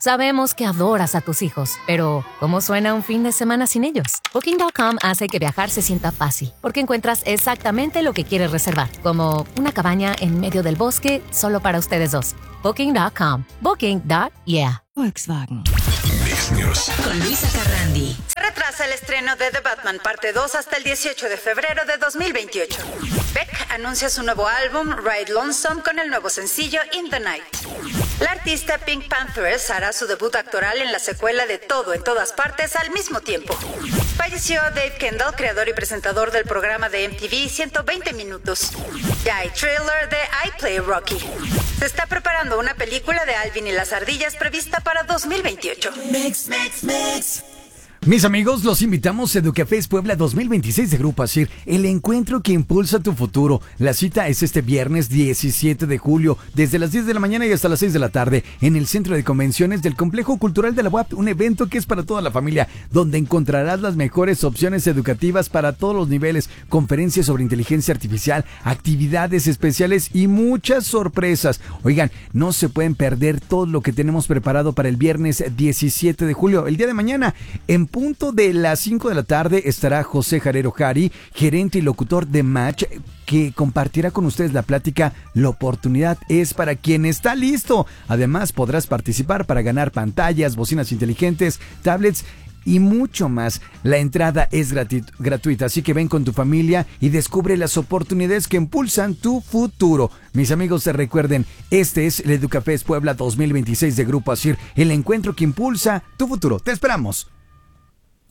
Sabemos que adoras a tus hijos, pero ¿cómo suena un fin de semana sin ellos? Booking.com hace que viajar se sienta fácil, porque encuentras exactamente lo que quieres reservar, como una cabaña en medio del bosque solo para ustedes dos. Booking.com. Booking.yeah. Volkswagen. Mix News. Con Luisa Carrandi. Se retrasa el estreno de The Batman Parte 2 hasta el 18 de febrero de 2028. Beck anuncia su nuevo álbum Ride Lonesome con el nuevo sencillo In the Night. La artista Pink Panthers hará su debut actoral en la secuela de Todo en Todas Partes al mismo tiempo. Falleció Dave Kendall, creador y presentador del programa de MTV 120 Minutos. Ya hay trailer de I Play Rocky. Se está preparando una película de Alvin y las ardillas prevista para 2028. Mis amigos, los invitamos a Educafest Puebla 2026 de Grupo Asir, el encuentro que impulsa tu futuro. La cita es este viernes 17 de julio, desde las 10 de la mañana y hasta las 6 de la tarde, en el Centro de Convenciones del Complejo Cultural de la UAP, un evento que es para toda la familia, donde encontrarás las mejores opciones educativas para todos los niveles, conferencias sobre inteligencia artificial, actividades especiales y muchas sorpresas. Oigan, no se pueden perder todo lo que tenemos preparado para el viernes 17 de julio, el día de mañana, en punto de las 5 de la tarde estará José Jarero Jari, gerente y locutor de Match, que compartirá con ustedes la plática La oportunidad es para quien está listo. Además podrás participar para ganar pantallas, bocinas inteligentes, tablets y mucho más. La entrada es gratuita, así que ven con tu familia y descubre las oportunidades que impulsan tu futuro. Mis amigos, se recuerden, este es el Educafest Puebla 2026 de Grupo Asir, el encuentro que impulsa tu futuro. ¡Te esperamos!